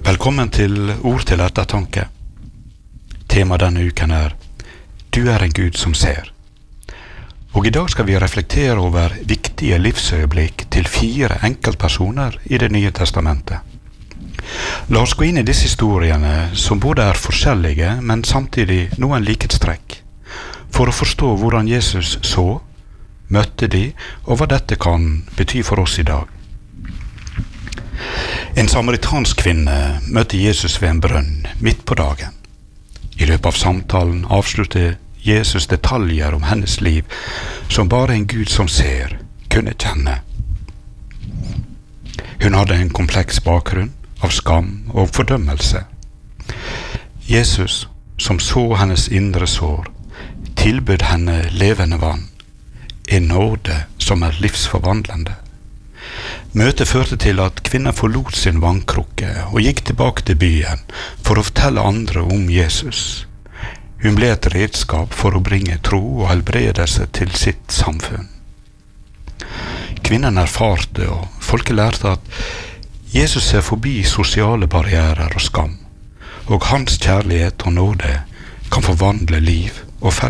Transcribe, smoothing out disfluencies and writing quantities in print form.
Velkommen til Ord til ettertanke. Tema denne uken Du er en Gud som ser. Og i dag skal vi reflektere over viktige livsøyeblikk til 4 enkeltpersoner i Det nye testamentet. La oss gå inn i disse historiene som både er forskjellige, men samtidig noen likhetstrekk, for å forstå hvordan Jesus så, møtte de, og hva dette kan bety for oss i dag. En samaritansk kvinne møtte Jesus ved en brønn midt på dagen. I løpet av samtalen avslutter Jesus detaljer om hennes liv som bare en Gud som ser kunne kjenne. Hun hadde en kompleks bakgrunn av skam og fordømmelse. Jesus, som så hennes indre sår, tilbød henne levende vann, en nåde som er livsforvandlende. Møtet førte til at kvinnen forlot sin vannkrukke og gikk tilbake til byen for å fortelle andre om Jesus. Hun ble et redskap for å bringe tro og helbredelse til sitt samfunn. Kvinnen erfarte, og folket lærte at Jesus ser forbi sosiale barrierer og skam, og hans kjærlighet og nåde kan forvandle liv og fellesskap.